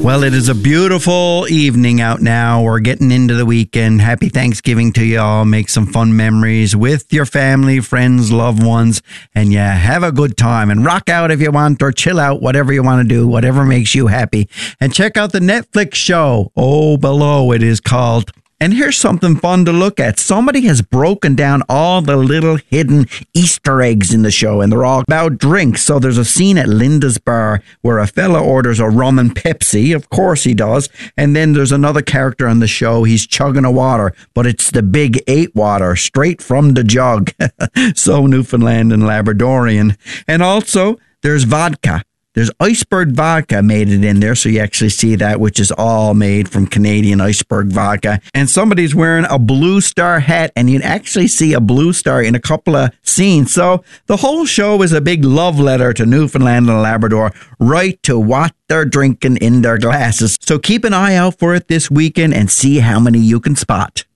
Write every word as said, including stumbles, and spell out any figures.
Well, it is a beautiful evening out now. We're getting into the weekend. Happy Thanksgiving to you all. Make some fun memories with your family, friends, loved ones, and yeah, have a good time and rock out if you want or chill out, whatever you want to do, whatever makes you happy. And check out the Netflix show. Oh, below it is called. And here's something fun to look at. Somebody has broken down all the little hidden Easter eggs in the show, and they're all about drinks. So there's a scene at Linda's bar where a fella orders a rum and Pepsi. Of course he does. And then there's another character on the show. He's chugging a water, but it's the big eight water straight from the jug. So Newfoundland and Labradorian. And also there's vodka. There's Iceberg Vodka made it in there, so you actually see that, which is all made from Canadian Iceberg Vodka. And somebody's wearing a Blue Star hat, and you'd actually see a Blue Star in a couple of scenes. So the whole show is a big love letter to Newfoundland and Labrador, right to what they're drinking in their glasses. So keep an eye out for it this weekend and see how many you can spot.